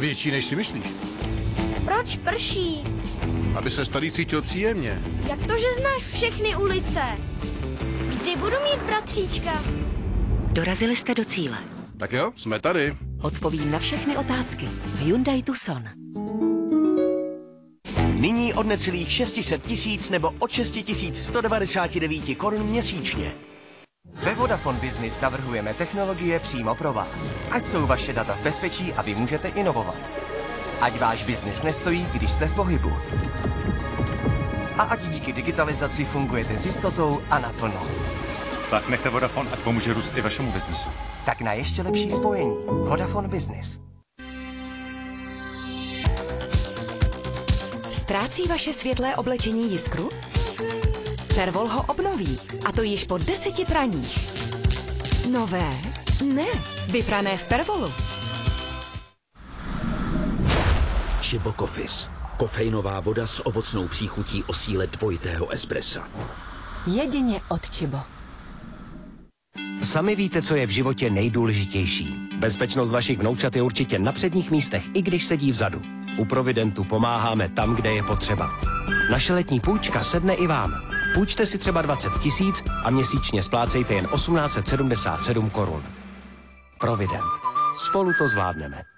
Větší, než si myslíš. Proč prší? Aby se tady cítil příjemně. Jak to, že znáš všechny ulice? Kdy budu mít bratříčka? Dorazili jste do cíle. Tak jo, jsme tady. Odpovím na všechny otázky. Hyundai Tucson. Nyní od necelých 600 tisíc nebo od 6199 korun měsíčně. Ve Vodafone Business navrhujeme technologie přímo pro vás. Ať jsou vaše data v bezpečí a vy můžete inovovat. Ať váš biznis nestojí, když jste v pohybu. A ať díky digitalizaci fungujete s jistotou a naplno. Tak nechte Vodafone, ať pomůže růst i vašemu biznesu. Tak na ještě lepší spojení. Vodafone Business. Ztrácí vaše světlé oblečení jiskru? Pervol ho obnoví, a to již po 10 praních. Nové? Ne, vyprané v Pervolu. Chibo Coffees. Kofeinová voda s ovocnou příchutí o síle dvojitého espressa. Jedině od Chibo. Sami víte, co je v životě nejdůležitější. Bezpečnost vašich vnoučat je určitě na předních místech, i když sedí vzadu. U Providentu pomáháme tam, kde je potřeba. Naše letní půjčka sedne i vám. Půjčte si třeba 20 000 a měsíčně splácejte jen 1877 korun. Provident. Spolu to zvládneme.